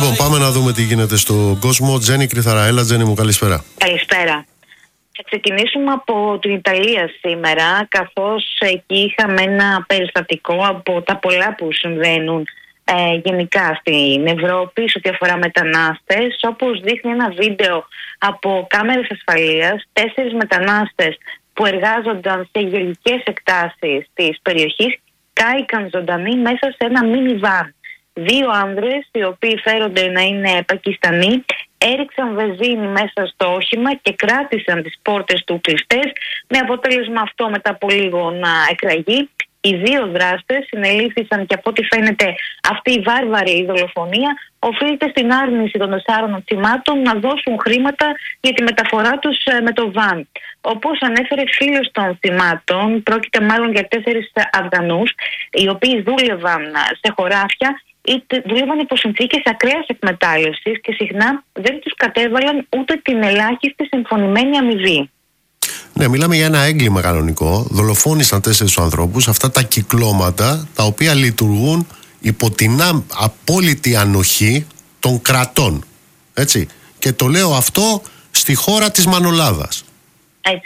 Λοιπόν, πάμε να δούμε τι γίνεται στον κόσμο. Τζέννη Κρυθαρά, έλα Τζέννη μου, καλησπέρα. Καλησπέρα. Θα ξεκινήσουμε από την Ιταλία σήμερα, καθώς εκεί είχαμε ένα περιστατικό από τα πολλά που συμβαίνουν γενικά στην Ευρώπη σε ό,τι αφορά μετανάστες. Όπως δείχνει ένα βίντεο από κάμερες ασφαλείας, 4 μετανάστες που εργάζονταν σε γεωργικές εκτάσεις της περιοχής κάηκαν ζωντανοί μέσα σε ένα μίνι-βαν. 2 άνδρες, οι οποίοι φέρονται να είναι Πακιστανοί, έριξαν βενζίνη μέσα στο όχημα και κράτησαν τις πόρτες του κλειστές, με αποτέλεσμα αυτό μετά από λίγο να εκραγεί. Οι 2 δράστες συνελήφθησαν και από ό,τι φαίνεται αυτή η βάρβαρη δολοφονία οφείλεται στην άρνηση των 4 θυμάτων να δώσουν χρήματα για τη μεταφορά τους με το βαν. Όπως ανέφερε φίλος των θυμάτων, πρόκειται μάλλον για 4 Αφγανούς, οι οποίοι δούλευαν σε χωράφια ή δούλευαν υπό συνθήκες ακραίας εκμετάλλευσης και συχνά δεν τους κατέβαλαν ούτε την ελάχιστη συμφωνημένη αμοιβή. Ναι, μιλάμε για ένα έγκλημα κανονικό. Δολοφόνησαν 4 ανθρώπους. Αυτά τα κυκλώματα τα οποία λειτουργούν υπό την απόλυτη ανοχή των κρατών. Έτσι. Και το λέω αυτό στη χώρα της Μανολάδας.